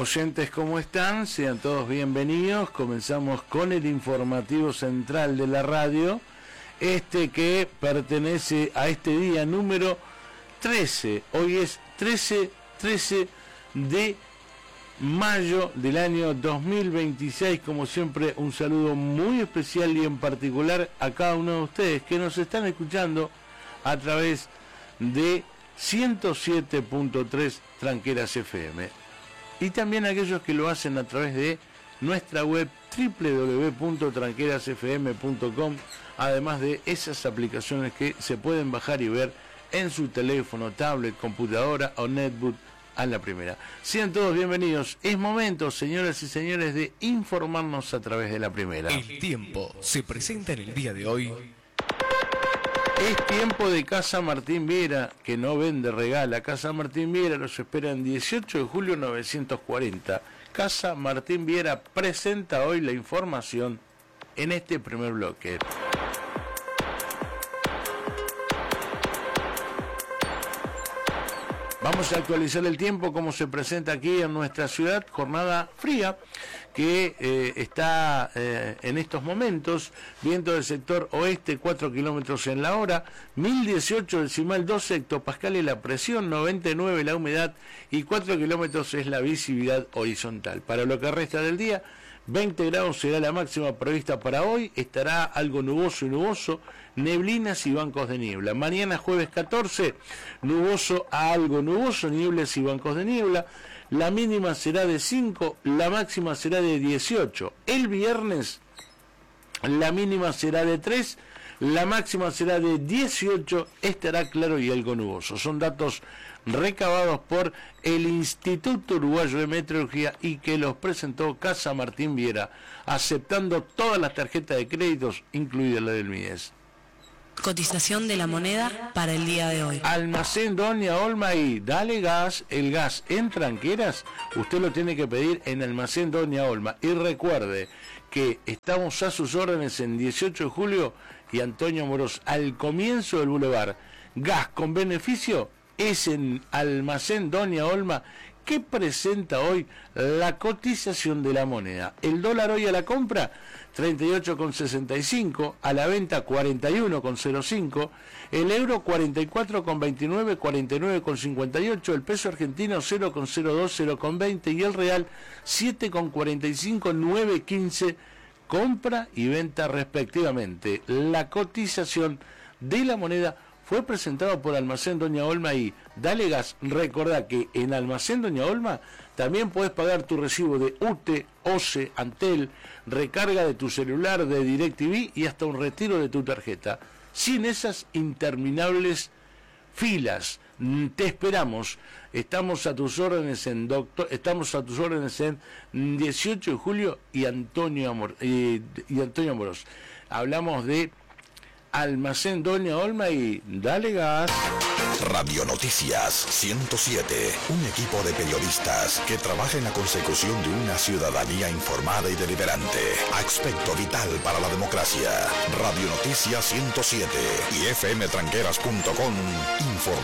oyentes, ¿cómo están? Sean todos bienvenidos. Comenzamos con el informativo central de la radio, que pertenece a este día número 13. Hoy es 13 de mayo del año 2026. Como siempre, un saludo muy especial y en particular a cada uno de ustedes que nos están escuchando a través de 107.3 Tranqueras FM. Y también aquellos que lo hacen a través de nuestra web www.tranquerasfm.com, además de esas aplicaciones que se pueden bajar y ver en su teléfono, tablet, computadora o netbook a la primera. Sean todos bienvenidos. Es momento, señoras y señores, de informarnos a través de la primera. El tiempo se presenta en el día de hoy. Es tiempo de Casa Martín Viera, que no vende, regala. Casa Martín Viera los espera en 18 de julio 940. Casa Martín Viera presenta hoy la información en este primer bloque. Vamos a actualizar el tiempo como se presenta aquí en nuestra ciudad. Jornada fría que está en estos momentos. Viento del sector oeste, 4 kilómetros en la hora. 1018 decimal 12 hectopascales la presión, 99 la humedad y 4 kilómetros es la visibilidad horizontal. Para lo que resta del día, 20 grados será la máxima prevista para hoy. Estará algo nuboso y nuboso, neblinas y bancos de niebla. Mañana jueves 14, nuboso a algo nuboso, nieblas y bancos de niebla. La mínima será de 5, la máxima será de 18. El viernes la mínima será de 3, la máxima será de 18, estará claro y algo nuboso. Son datos recabados por el Instituto Uruguayo de Meteorología y que los presentó Casa Martín Viera, aceptando todas las tarjetas de créditos, incluida la del MIDES. Cotización de la moneda para el día de hoy. Almacén Doña Olma y dale gas. El gas en Tranqueras usted lo tiene que pedir en Almacén Doña Olma. Y recuerde que estamos a sus órdenes en 18 de julio y Antonio Moros, al comienzo del Boulevard. Gas con beneficio es en Almacén Doña Olma, que presenta hoy la cotización de la moneda. El dólar hoy a la compra 38,65, a la venta 41,05, el euro 44,29, 49,58, el peso argentino 0,02, 0,20 y el real 7,45, 9,15, compra y venta respectivamente. La cotización de la moneda fue presentado por Almacén Doña Olma y dale gas. Recordá que en Almacén Doña Olma también puedes pagar tu recibo de UTE, OCE, Antel, recarga de tu celular, de DirecTV y hasta un retiro de tu tarjeta, sin esas interminables filas. Te esperamos. Estamos a tus órdenes en 18 de julio y Antonio Moros. Hablamos de Almacén Doña Olma y dale gas. Radio Noticias 107, un equipo de periodistas que trabaja en la consecución de una ciudadanía informada y deliberante, aspecto vital para la democracia. Radio Noticias 107 y fmtranqueras.com informa.